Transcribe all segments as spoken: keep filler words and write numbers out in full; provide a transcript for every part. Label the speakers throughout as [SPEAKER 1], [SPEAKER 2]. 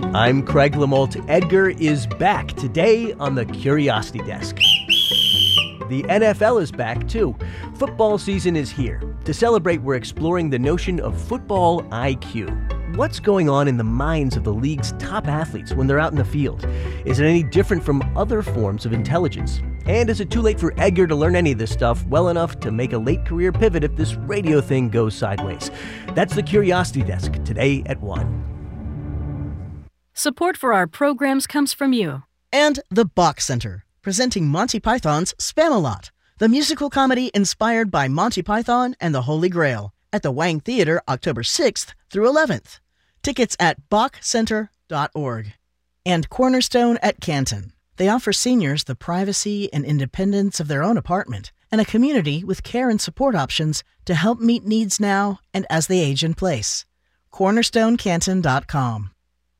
[SPEAKER 1] I'm Craig Lamolt. Edgar is back today on the Curiosity Desk. The N F L is back, too. Football season is here. To celebrate, we're exploring the notion of football I Q. What's going on in the minds of the league's top athletes when they're out in the field? Is it any different from other forms of intelligence? And is it too late for Edgar to learn any of this stuff well enough to make a late career pivot if this radio thing goes sideways? That's the Curiosity Desk, today at one.
[SPEAKER 2] Support for our programs comes from you.
[SPEAKER 3] And the Bach Center, presenting Monty Python's Spamalot, the musical comedy inspired by Monty Python and the Holy Grail, at the Wang Theater October sixth through eleventh. Tickets at bach center dot org. And Cornerstone at Canton. They offer seniors the privacy and independence of their own apartment and a community with care and support options to help meet needs now and as they age in place. cornerstone canton dot com.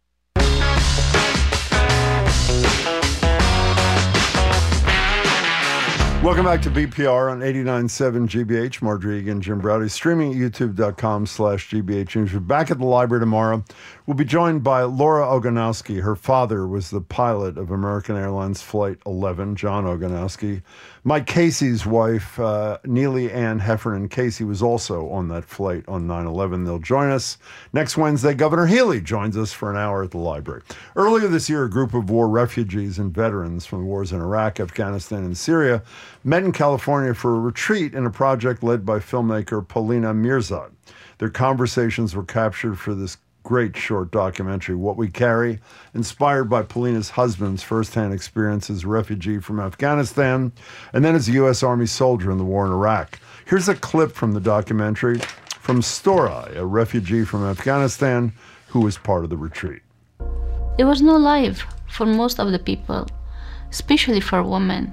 [SPEAKER 4] Welcome back to B P R on eighty-nine point seven G B H. Marjorie Egan, Jim Browdy, streaming at youtube.com slash GBH News. We're back at the library tomorrow. We'll be joined by Laura Ogonowski. Her father was the pilot of American Airlines Flight eleven, John Ogonowski. Mike Casey's wife, uh, Neely Ann Heffernan Casey, was also on that flight on nine eleven. They'll join us. Next Wednesday, Governor Healy joins us for an hour at the library. Earlier this year, a group of war refugees and veterans from the wars in Iraq, Afghanistan, and Syria met in California for a retreat in a project led by filmmaker Polina Mirzad. Their conversations were captured for this great short documentary, What We Carry, inspired by Polina's husband's firsthand experience as a refugee from Afghanistan and then as a U S Army soldier in the war in Iraq. Here's a clip from the documentary from Storai, a refugee from Afghanistan who was part of the retreat.
[SPEAKER 5] There was no life for most of the people, especially for women.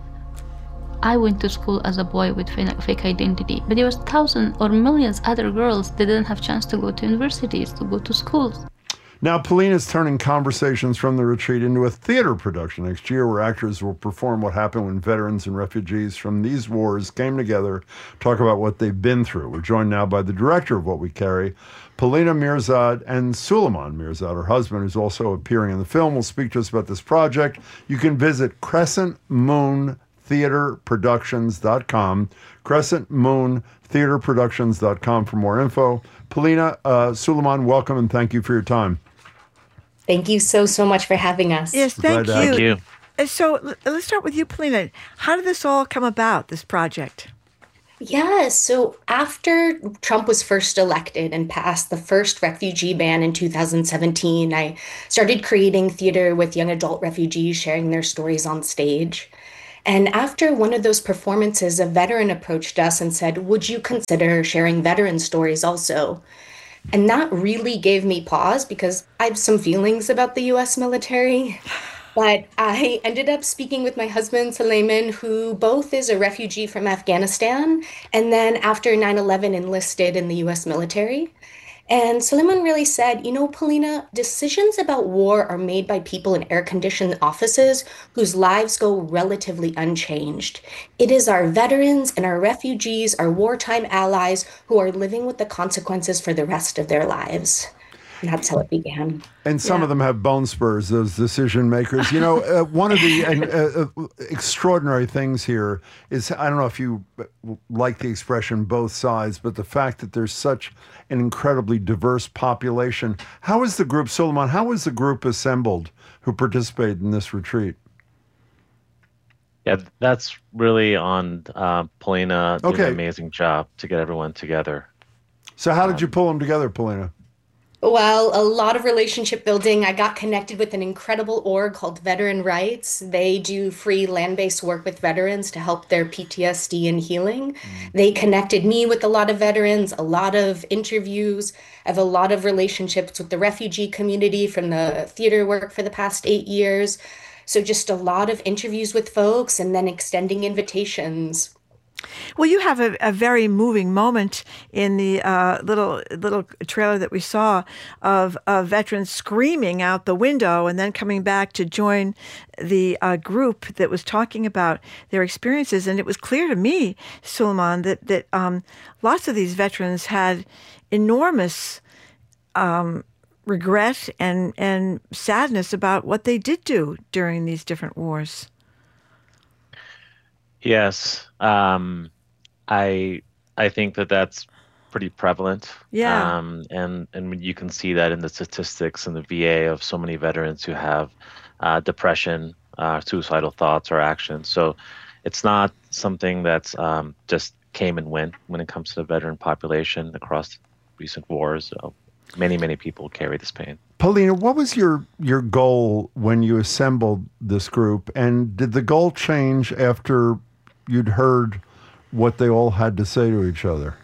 [SPEAKER 5] I went to school as a boy with fake identity, but there was thousands or millions other girls that didn't have chance to go to universities, to go to schools.
[SPEAKER 4] Now, Polina's turning conversations from the retreat into a theater production next year where actors will perform what happened when veterans and refugees from these wars came together, talk about what they've been through. We're joined now by the director of What We Carry, Polina Mirzad, and Suleiman Mirzad, her husband, who's also appearing in the film, will speak to us about this project. You can visit Crescent Moon theater productions dot com, Crescent Moon theater productions dot com for more info. Polina, uh, Suleiman, welcome and thank you for your time.
[SPEAKER 6] Thank you so, so much for having us.
[SPEAKER 7] Yes, thank you.
[SPEAKER 8] Thank you.
[SPEAKER 7] Uh, So l- let's start with you, Polina. How did this all come about, this project?
[SPEAKER 6] Yeah, so after Trump was first elected and passed the first refugee ban in two thousand seventeen, I started creating theater with young adult refugees sharing their stories on stage. And after one of those performances, a veteran approached us and said, would you consider sharing veteran stories also? And that really gave me pause because I have some feelings about the U S military. But I ended up speaking with my husband, Suleiman, who both is a refugee from Afghanistan and then after nine eleven enlisted in the U S military. And Suleiman really said, you know, Polina, decisions about war are made by people in air-conditioned offices whose lives go relatively unchanged. It is our veterans and our refugees, our wartime allies, who are living with the consequences for the rest of their lives. And that's how it began.
[SPEAKER 4] And some
[SPEAKER 7] Yeah.
[SPEAKER 4] of them have bone spurs, those decision makers. You know, uh, one of the uh, uh, extraordinary things here is, I don't know if you like the expression both sides, but the fact that there's such an incredibly diverse population. How is the group, Suleiman, how was the group assembled who participated in this retreat?
[SPEAKER 8] Yeah, that's really on uh, Polina doing
[SPEAKER 4] Okay.
[SPEAKER 8] an amazing job to get everyone together.
[SPEAKER 4] So how did you pull them together, Polina?
[SPEAKER 6] Well, a lot of relationship building. I got connected with an incredible org called Veteran Rights. They do free land-based work with veterans to help their P T S D and healing. They connected me with a lot of veterans, a lot of interviews. I have a lot of relationships with the refugee community from the theater work for the past eight years. So just a lot of interviews with folks and then extending invitations.
[SPEAKER 7] Well, you have a, a very moving moment in the uh, little little trailer that we saw of uh, veterans screaming out the window and then coming back to join the uh, group that was talking about their experiences. And it was clear to me, Suleiman, that, that um, lots of these veterans had enormous um, regret and, and sadness about what they did do during these different wars.
[SPEAKER 8] Yes, um, I I think that that's pretty prevalent.
[SPEAKER 7] Yeah.
[SPEAKER 8] Um, and and you can see that in the statistics in the V A of so many veterans who have uh, depression, uh, suicidal thoughts or actions. So it's not something that's um, just came and went when it comes to the veteran population across recent wars. So many, many people carry this pain.
[SPEAKER 4] Paulina, what was your, your goal when you assembled this group? And did the goal change after you'd heard what they all had to say to each other?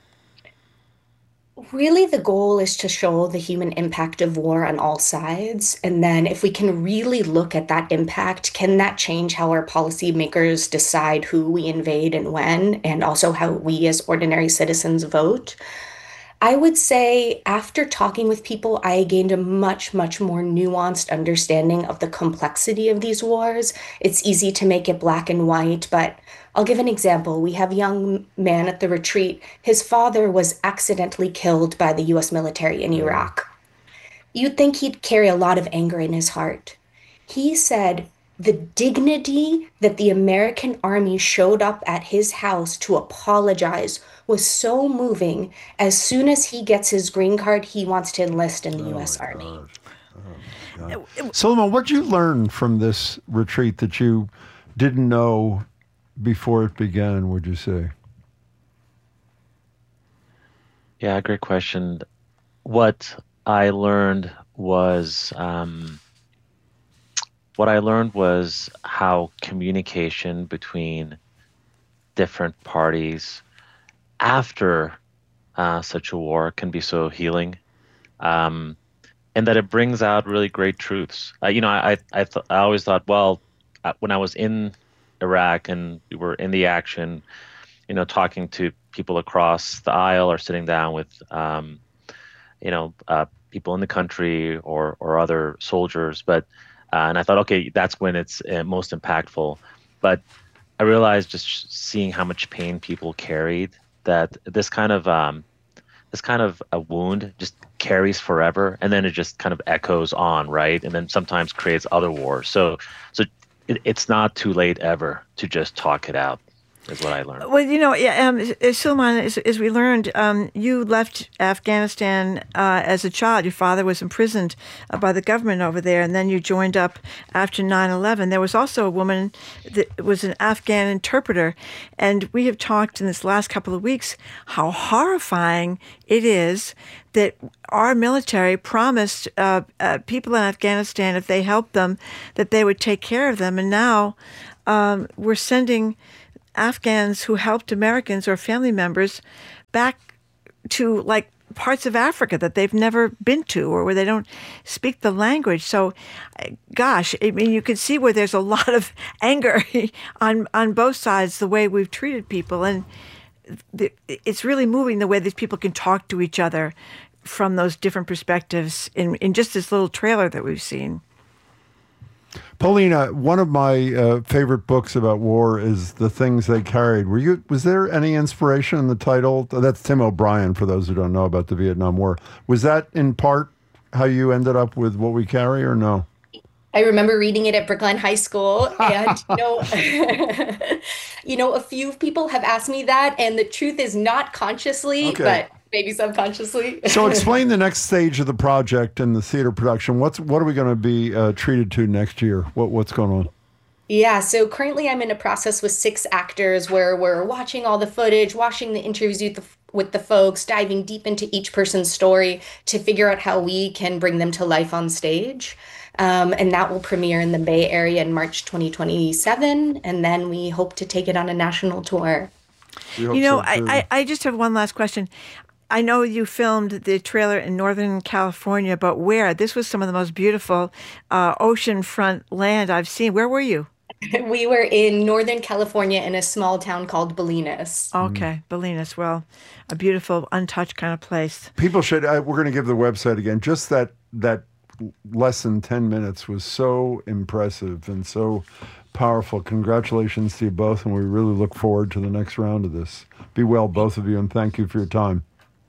[SPEAKER 6] Really, the goal is to show the human impact of war on all sides. And then, if we can really look at that impact, can that change how our policymakers decide who we invade and when, and also how we as ordinary citizens vote? I would say after talking with people, I gained a much, much more nuanced understanding of the complexity of these wars. It's easy to make it black and white, but I'll give an example. We have a young man at the retreat. His father was accidentally killed by the U S military in Iraq. You'd think he'd carry a lot of anger in his heart. He said the dignity that the American army showed up at his house to apologize was so moving. As soon as he gets his green card, he wants to enlist in the U S Army.
[SPEAKER 4] Oh, Solomon, what did you learn from this retreat that you didn't know before it began, would you say?
[SPEAKER 8] Yeah, great question. What I learned was um, what I learned was how communication between different parties after uh, such a war can be so healing, um, and that it brings out really great truths. Uh, you know, I I, th- I always thought, well, uh, when I was in Iraq and we were in the action, you know, talking to people across the aisle or sitting down with, um, you know, uh, people in the country or or other soldiers. But uh, and I thought, okay, that's when it's uh, most impactful. But I realized just seeing how much pain people carried, that this kind of um, this kind of a wound just carries forever, and then it just kind of echoes on, right? And then sometimes creates other wars. So so. It, it's not too late ever to just talk it out, is what I learned.
[SPEAKER 7] Well, you know, yeah, um, Sulman, as, as we learned, um, you left Afghanistan uh, as a child. Your father was imprisoned uh, by the government over there, and then you joined up after nine eleven. There was also a woman that was an Afghan interpreter, and we have talked in this last couple of weeks how horrifying it is that our military promised uh, uh, people in Afghanistan, if they helped them, that they would take care of them. And now um, we're sending Afghans who helped Americans or family members back to like parts of Africa that they've never been to or where they don't speak the language. So, gosh, I mean, you can see where there's a lot of anger on on both sides, the way we've treated people. And the, it's really moving the way that people can talk to each other from those different perspectives in, in just this little trailer that we've seen.
[SPEAKER 4] Paulina, one of my uh, favorite books about war is The Things They Carried. Were you? Was there any inspiration in the title? That's Tim O'Brien, for those who don't know about the Vietnam War. Was that in part how you ended up with What We Carry, or no?
[SPEAKER 6] I remember reading it at Brookline High School, and you know, you know, a few people have asked me that, and the truth is not consciously,
[SPEAKER 4] Okay.
[SPEAKER 6] but maybe subconsciously.
[SPEAKER 4] So explain the next stage of the project and the theater production. What's what are we going to be uh, treated to next year? What what's going on?
[SPEAKER 6] Yeah, so currently I'm in a process with six actors where we're watching all the footage, watching the interviews with the, with the folks, diving deep into each person's story to figure out how we can bring them to life on stage. Um, and that will premiere in the Bay Area in March twenty twenty-seven. And then we hope to take it on a national tour.
[SPEAKER 7] You know, so I, I, I just have one last question. I know you filmed the trailer in Northern California, but where? This was some of the most beautiful uh, oceanfront land I've seen. Where were you?
[SPEAKER 6] We were in Northern California in a small town called Bolinas.
[SPEAKER 7] Okay, Bolinas. Well, a beautiful, untouched kind of place.
[SPEAKER 4] People should, uh, we're going to give the website again. Just that, that less than ten minutes was so impressive and so powerful. Congratulations to you both, and we really look forward to the next round of this. Be well, both of you, and thank you for your time.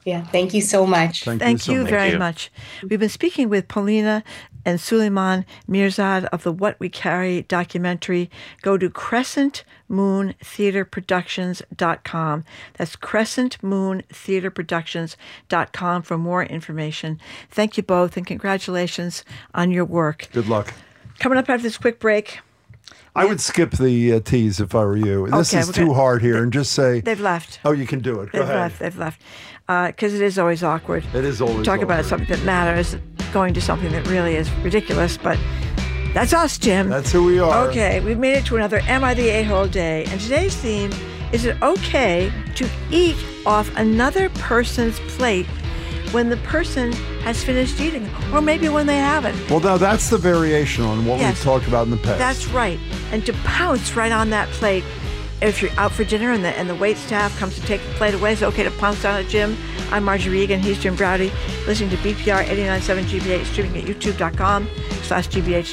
[SPEAKER 6] Yeah, thank you so much.
[SPEAKER 4] Thank,
[SPEAKER 7] Thank
[SPEAKER 4] you, so
[SPEAKER 7] you
[SPEAKER 4] much.
[SPEAKER 7] very
[SPEAKER 8] Thank you.
[SPEAKER 7] much. We've been speaking with Polina and Suleiman Mirzad of the What We Carry documentary. Go to crescent moon theater productions dot com. That's crescent moon theater productions dot com for more information. Thank you both, and congratulations on your work.
[SPEAKER 4] Good luck.
[SPEAKER 7] Coming up after this quick break,
[SPEAKER 4] I would skip the uh, teas if I were you. This
[SPEAKER 7] Okay,
[SPEAKER 4] is
[SPEAKER 7] we're
[SPEAKER 4] too
[SPEAKER 7] gonna-
[SPEAKER 4] hard here, and just say,
[SPEAKER 7] they've left.
[SPEAKER 4] "Oh, you can do it." Go
[SPEAKER 7] They've
[SPEAKER 4] ahead.
[SPEAKER 7] left. They've left. Because it is always awkward.
[SPEAKER 4] It is always
[SPEAKER 7] Talk about
[SPEAKER 4] awkward.
[SPEAKER 7] something that matters, going to something that really is ridiculous, but that's us, Jim.
[SPEAKER 4] That's who we are.
[SPEAKER 7] Okay, we've made it to another Am I the A-Hole Day, and today's theme, is it okay to eat off another person's plate when the person has finished eating, or maybe when they haven't?
[SPEAKER 4] Well, now that's the variation on what
[SPEAKER 7] Yes.
[SPEAKER 4] we've talked about in the past.
[SPEAKER 7] That's right. And to pounce right on that plate, if you're out for dinner and the and the wait staff comes to take the plate away, it's okay to pounce on it, Jim. I'm Marjorie Egan. He's Jim Browdy, listening to B P R eighty-nine point seven G B H, streaming at youtube dot com slash G B H